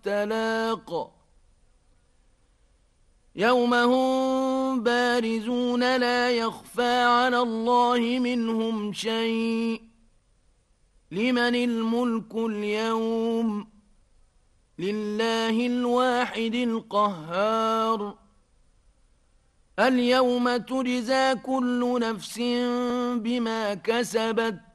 التلاق يوم هم بارزون لا يخفى على الله منهم شيء لمن الملك اليوم لله الواحد القهار اليوم تجزى كل نفس بما كسبت